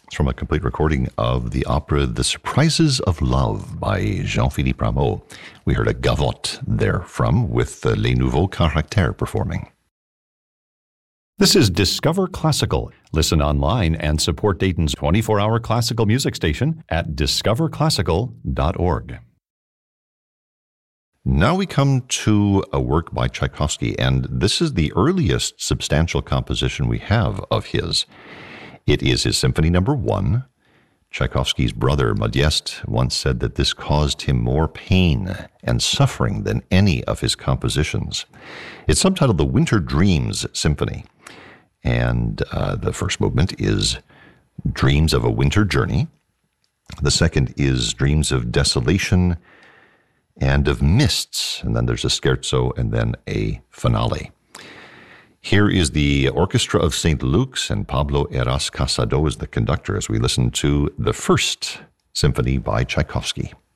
It's from a complete recording of the opera The Surprises of Love by Jean-Philippe Rameau. We heard a gavotte there from with Les Nouveaux Caractères performing. This is Discover Classical. Listen online and support Dayton's 24-hour classical music station at discoverclassical.org. Now we come to a work by Tchaikovsky, and this is the earliest substantial composition we have of his. It is his Symphony No. 1. Tchaikovsky's brother, Modeste, once said that this caused him more pain and suffering than any of his compositions. It's subtitled The Winter Dreams Symphony, and the first movement is Dreams of a Winter Journey. The second is Dreams of Desolation and of Mists, and then there's a scherzo and then a finale. Here is the Orchestra of St. Luke's, and Pablo Heras Casado is the conductor as we listen to the first symphony by Tchaikovsky.